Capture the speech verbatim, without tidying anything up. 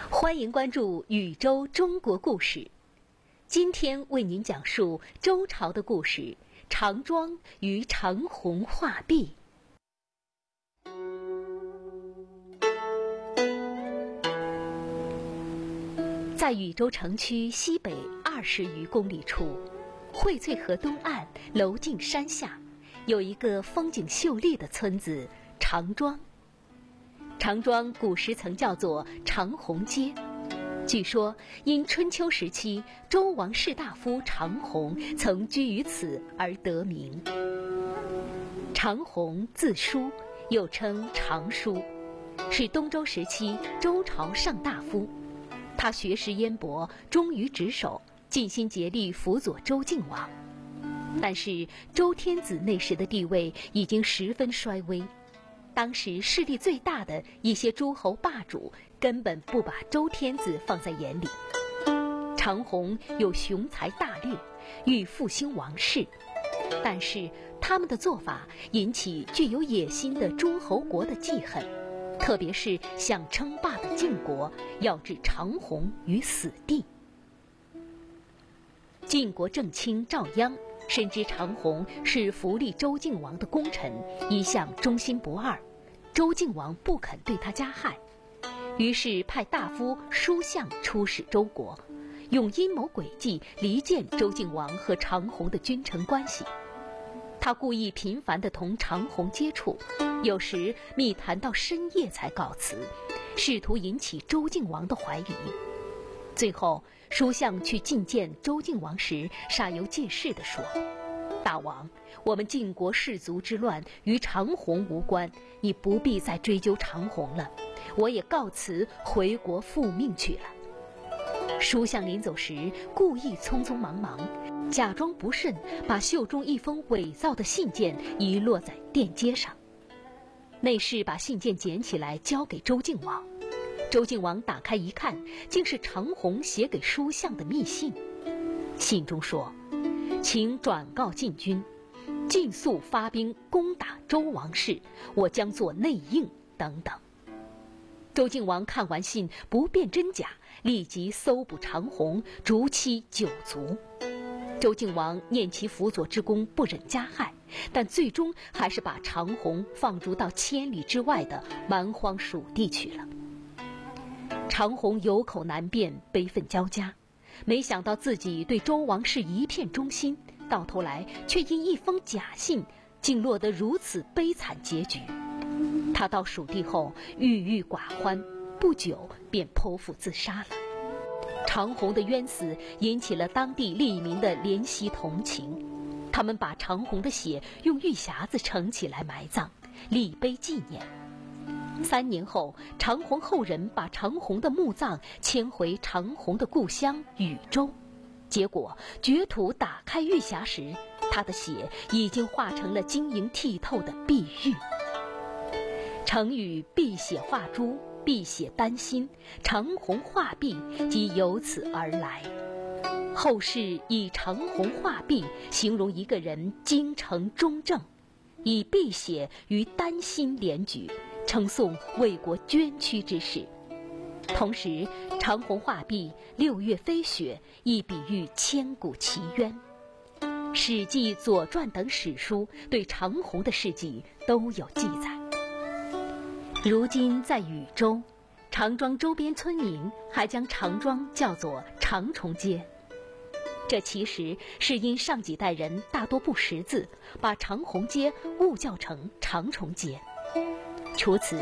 欢迎关注宇宙中国故事。今天为您讲述周朝的故事——长庄与长虹画壁。在禹州城区西北二十余公里处，荟萃河东岸娄敬山下，有一个风景秀丽的村子长庄。长庄古时曾叫做长虹街，据说因春秋时期周王士大夫长虹曾居于此而得名。长虹字叔，又称长叔，是东周时期周朝上大夫。他学识渊博，忠于职守，尽心竭力辅佐周敬王。但是周天子那时的地位已经十分衰微，当时势力最大的一些诸侯霸主根本不把周天子放在眼里。长虹有雄才大略，欲复兴王室，但是他们的做法引起具有野心的诸侯国的记恨，特别是想称霸的晋国要置长虹于死地。晋国正卿赵鞅深知长虹是扶立周敬王的功臣，一向忠心不二，周敬王不肯对他加害，于是派大夫叔向出使周国，用阴谋诡计离间周敬王和长虹的君臣关系。他故意频繁地同长虹接触，有时密谈到深夜才告辞，试图引起周敬王的怀疑。最后叔向去觐见周敬王时，煞有介事地说：大王，我们晋国氏族之乱与长虹无关，你不必再追究长虹了，我也告辞回国复命去了。叔向临走时故意匆匆忙忙，假装不慎，把袖中一封伪造的信件遗落在殿阶上。内侍把信件捡起来交给周敬王，周敬王打开一看，竟是长虹写给叔向的密信。信中说：请转告晋军，尽速发兵攻打周王室，我将做内应等等。周敬王看完信不辨真假，立即搜捕长虹，逐其九族。周敬王念其辅佐之功，不忍加害，但最终还是把长虹放逐到千里之外的蛮荒蜀地去了。长虹有口难辩，悲愤交加，没想到自己对周王室一片忠心，到头来却因一封假信，竟落得如此悲惨结局。他到蜀地后郁郁寡欢，不久便剖腹自杀了。长虹的冤死引起了当地吏民的怜惜同情，他们把长虹的血用玉匣子盛起来埋葬，立碑纪念。三年后，长虹后人把长虹的墓葬迁回长虹的故乡禹州，结果掘土打开玉匣时，他的血已经化成了晶莹剔透的碧玉。成语碧血画猪，碧血丹心，长虹画壁即由此而来。后世以长虹画壁形容一个人精诚忠正，以碧血与丹心联举，称颂为国捐躯之事。同时，长虹画壁六月飞雪，亦比喻千古奇冤。《史记》《左传》等史书对长虹的事迹都有记载。如今在禹州，长庄周边村民还将长庄叫做长虫街，这其实是因上几代人大多不识字，把长虹街误叫成长虫街。除此，